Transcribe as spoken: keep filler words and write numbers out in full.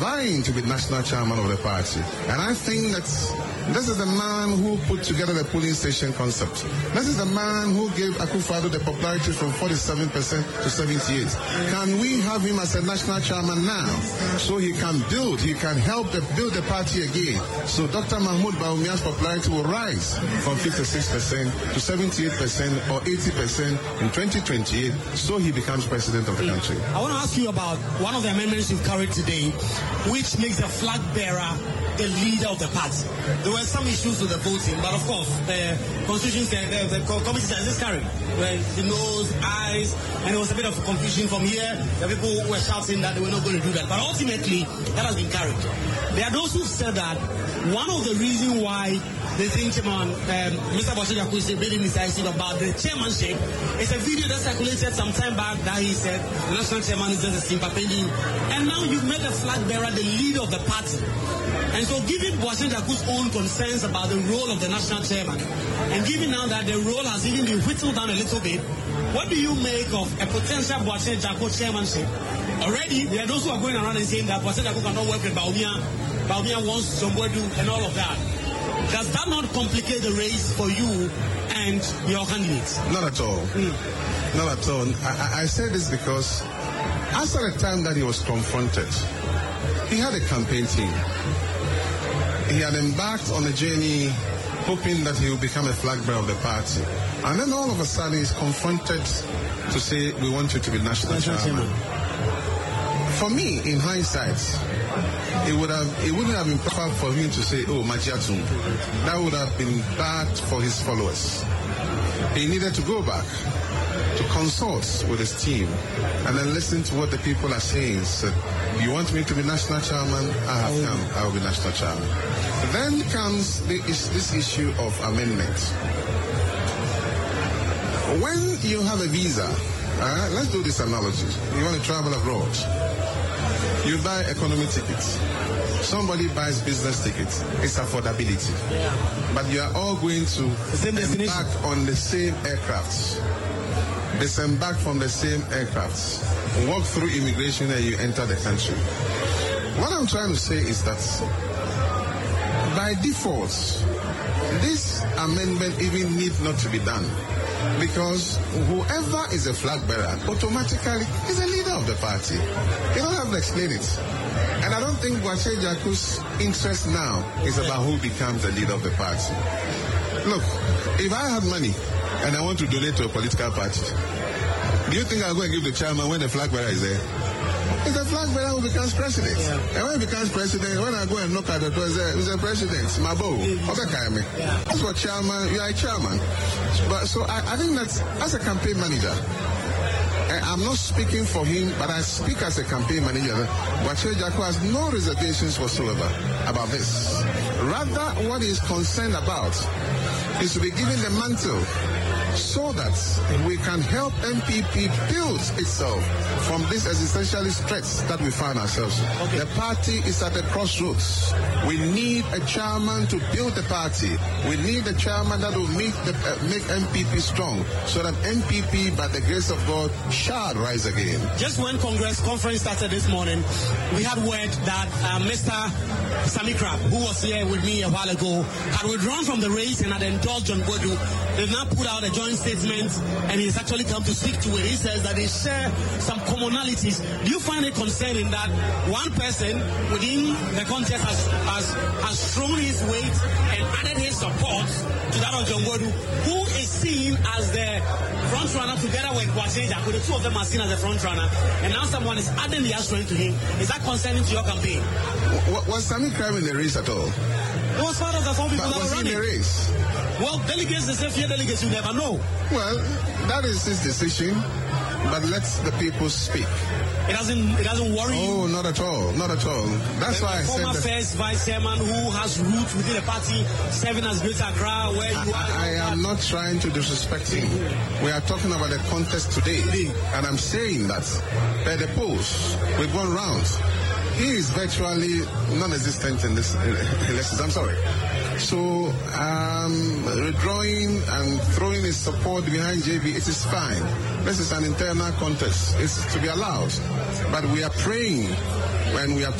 vying to be national chairman of the party. And I think that this is the man who put together the polling station concept. This is the man who gave Akufo-Addo the popularity from forty-seven percent to seventy-eight. Can we have him as a national chairman now so he can build, he can help the, build the party again? So Doctor Mahmoud Bawumia's popularity will rise from fifty-six percent to seventy-eight percent or eighty percent in twenty twenty-eight so he becomes president of the country. I want to ask you about one of the amendments you've carried today, which makes the flag bearer the leader of the party. There were some issues with the voting, but of course, the constitution said, the, the committee says this carried. Well, the nose, eyes, and there was a bit of confusion from here. The people were shouting that they were not going to do that. But ultimately, that has been carried. There are those who said that one of the reasons why they think um, Mister Boakye Jarko is debating this issue about the chairmanship is a video that circulated some time back that he said the national chairman is just a simple pending. And now you've made the flag bearer the leader of the party. And so given Boakye Jarko's own concerns about the role of the national chairman, and given now that the role has even been whittled down a little bit, what do you make of a potential Boakye Jarko chairmanship? Already, there are those who are going around and saying that Boakye Jarko cannot work with Bawumia, Bawumia wants somebody and all of that. Does that not complicate the race for you and your candidates? Not at all. Mm. Not at all. I, I say this because after the time that he was confronted, he had a campaign team. He had embarked on a journey hoping that he would become a flag bearer of the party. And then all of a sudden he's confronted to say, we want you to be national, national chairman. chairman. For me, in hindsight, it would have it wouldn't have been proper for him to say, oh, Majiatum. That would have been bad for his followers. He needed to go back to consult with his team and then listen to what the people are saying. So, you want me to be national chairman? I have come. I will be national chairman. Then comes the, is this issue of amendments. When you have a visa, uh, let's do this analogy. You want to travel abroad. You buy economy tickets. Somebody buys business tickets. It's affordability. Yeah. But you are all going to embark on the same aircrafts. Disembark from the same aircrafts. Walk through immigration and you enter the country. What I'm trying to say is that by default, this amendment even need not to be done. Because whoever is a flag bearer automatically is a leader of the party. You don't have to explain it. And I don't think Boakye Jarko's interest now is about who becomes the leader of the party. Look, if I have money and I want to donate to a political party, do you think I'll go and give the chairman when the flag bearer is there? It's the flag bearer who becomes president. Yeah. And when he becomes president, when I go and knock at the door, he's a president. Mabo. Yeah. That's what chairman, you are a chairman. But so I, I think that as a campaign manager, I'm not speaking for him, but I speak as a campaign manager. Boakye Jarko has no reservations whatsoever about this. Rather, what he's concerned about is to be given the mantle so that we can help M P P build itself from this existentialist threats that we find ourselves in. Okay. The party is at a crossroads. We need a chairman to build the party. We need a chairman that will make, the, uh, make M P P strong so that M P P, by the grace of God, shall rise again. Just when Congress conference started this morning, we had word that uh, Mister Sammy Crab, who was here with me a while ago, had withdrawn from the race and had endorsed John Bodu. They've now put out a joint statement and he's actually come to speak to it. He says that they share some commonalities. Do you find it concerning that one person within the contest has, has, has thrown his weight and added his support to that of John Bodu, who is seen as the front runner together with Boakye Jarko? The two of them are seen as the front runner, and now someone is adding their strength to him. Is that concerning to your campaign? W- was Sammy Crab in the race at all? It was part of the four people but that was were running. In the race? Well, delegates, they say few delegates, you never know. Well, that is his decision, but let the people speak. It doesn't, it doesn't worry you? Oh, not at all, not at all. That's the, why I said that. Former first vice chairman who has roots within the party, serving as Greater Accra, where you are. I, I am not trying to disrespect him. We are talking about the contest today, and I'm saying that by the polls, we've gone round. He is virtually non-existent in this elections. I'm sorry. So, um, withdrawing and throwing his support behind J B, it is fine. This is an internal contest. It's to be allowed. But we are praying when we are